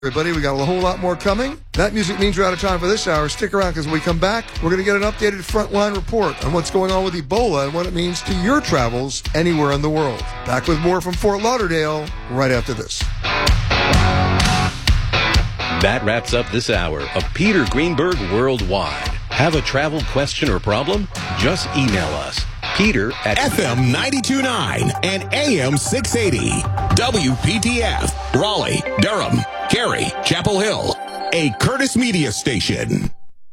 Everybody, we got a whole lot more coming. That music means we're out of time for this hour. Stick around because when we come back, we're going to get an updated frontline report on what's going on with Ebola and what it means to your travels anywhere in the world. Back with more from Fort Lauderdale right after this. That wraps up this hour of Peter Greenberg Worldwide. Have a travel question or problem? Just email us. Peter at FM 92.9 and AM 680. WPTF, Raleigh, Durham, Cary, Chapel Hill, a Curtis Media station.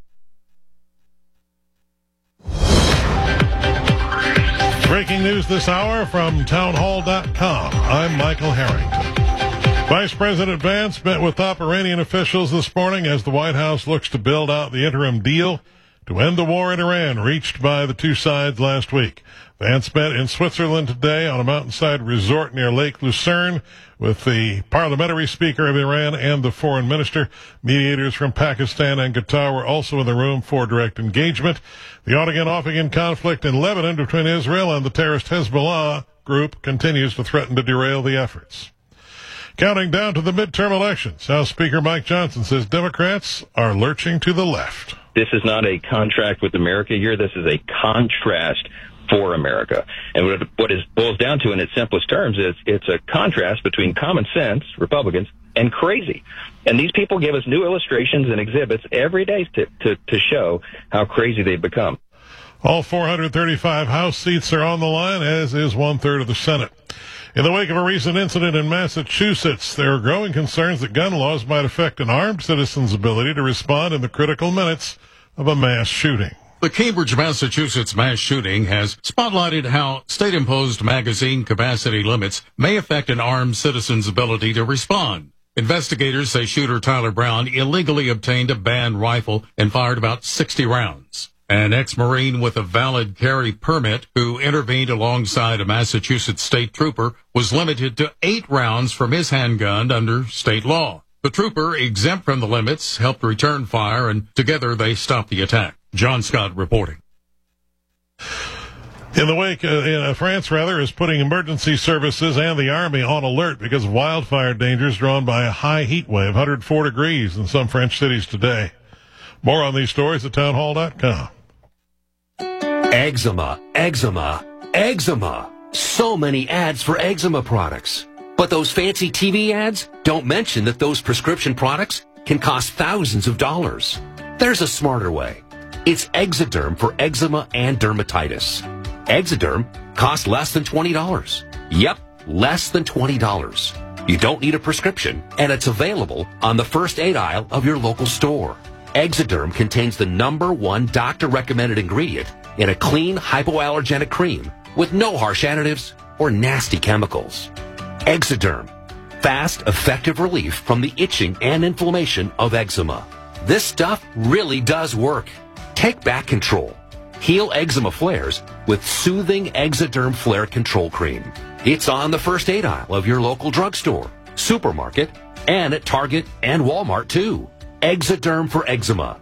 Breaking news this hour from townhall.com. I'm Michael Harrington. Vice President Vance met with top Iranian officials this morning as the White House looks to build out the interim deal to end the war in Iran reached by the two sides last week. Vance met in Switzerland today on a mountainside resort near Lake Lucerne with the parliamentary speaker of Iran and the foreign minister. Mediators from Pakistan and Qatar were also in the room for direct engagement. The on-again, off-again conflict in Lebanon between Israel and the terrorist Hezbollah group continues to threaten to derail the efforts. Counting down to the midterm elections, House Speaker Mike Johnson says Democrats are lurching to the left. This is not a contract with America here. This is a contrast for America. And what it boils down to in its simplest terms is it's a contrast between common sense, Republicans, and crazy. And these people give us new illustrations and exhibits every day to show how crazy they've become. All 435 House seats are on the line, as is one-third of the Senate. In the wake of a recent incident in Massachusetts, there are growing concerns that gun laws might affect an armed citizen's ability to respond in the critical minutes of a mass shooting. The Cambridge, Massachusetts mass shooting has spotlighted how state-imposed magazine capacity limits may affect an armed citizen's ability to respond. Investigators say shooter Tyler Brown illegally obtained a banned rifle and fired about 60 rounds. An ex-Marine with a valid carry permit who intervened alongside a Massachusetts state trooper was limited to 8 rounds from his handgun under state law. The trooper, exempt from the limits, helped return fire, and together they stopped the attack. John Scott reporting. In the wake, France is putting emergency services and the Army on alert because of wildfire dangers drawn by a high heat wave, 104 degrees in some French cities today. More on these stories at townhall.com. Eczema, eczema, eczema. So many ads for eczema products. But those fancy TV ads don't mention that those prescription products can cost thousands of dollars. There's a smarter way. It's Exoderm for eczema and dermatitis. Exoderm costs less than $20. Yep, less than $20. You don't need a prescription, and it's available on the first aid aisle of your local store. Exoderm contains the #1 doctor-recommended ingredient in a clean, hypoallergenic cream with no harsh additives or nasty chemicals. Exoderm. Fast, effective relief from the itching and inflammation of eczema. This stuff really does work. Take back control. Heal eczema flares with soothing Exoderm Flare Control Cream. It's on the first aid aisle of your local drugstore, supermarket, and at Target and Walmart, too. Exoderm for eczema.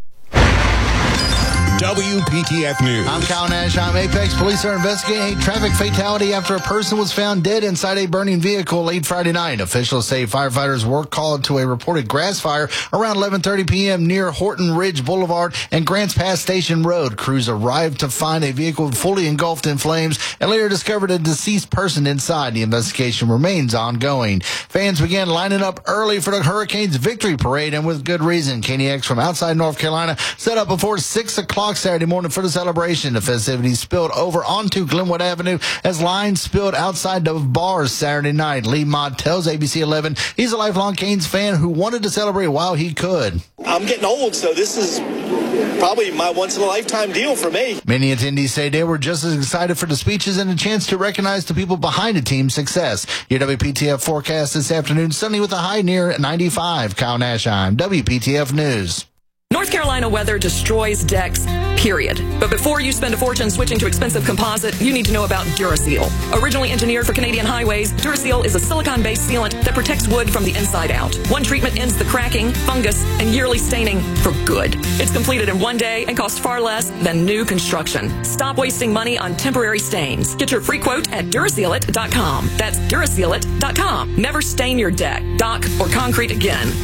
WPTF News. I'm Kyle Nash. Apex police are investigating a traffic fatality after a person was found dead inside a burning vehicle late Friday night. Officials say firefighters were called to a reported grass fire around 11:30 p.m. near Horton Ridge Boulevard and Grants Pass Station Road. Crews arrived to find a vehicle fully engulfed in flames and later discovered a deceased person inside. The investigation remains ongoing. Fans began lining up early for the Hurricanes victory parade, and with good reason. KNX from outside North Carolina set up before 6 o'clock Saturday morning for the celebration. The festivities spilled over onto Glenwood Avenue as lines spilled outside the bars Saturday night. Lee Mott tells ABC 11 he's a lifelong Canes fan who wanted to celebrate while he could. I'm getting old, so this is probably my once-in-a-lifetime deal for me. Many attendees say they were just as excited for the speeches and a chance to recognize the people behind the team's success. Your WPTF forecast this afternoon, sunny with a high near 95. Kyle Nashheim, WPTF News. North Carolina weather destroys decks. period. But before you spend a fortune switching to expensive composite, you need to know about Duraseal. Originally engineered for Canadian highways, Duraseal is a silicone-based sealant that protects wood from the inside out. One treatment ends the cracking, fungus, and yearly staining for good. It's completed in one day and costs far less than new construction. Stop wasting money on temporary stains. Get your free quote at Durasealit.com. That's Durasealit.com. Never stain your deck, dock, or concrete again.